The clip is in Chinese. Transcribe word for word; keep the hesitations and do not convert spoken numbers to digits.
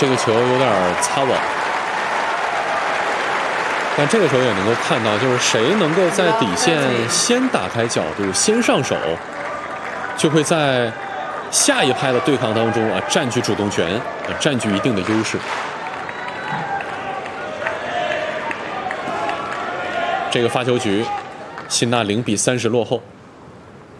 这个球有点擦网。但这个时候也能够看到，就是谁能够在底线先打开角度、先上手，就会在下一拍的对抗当中啊占据主动权，啊占据一定的优势。这个发球局，辛纳零比三十落后。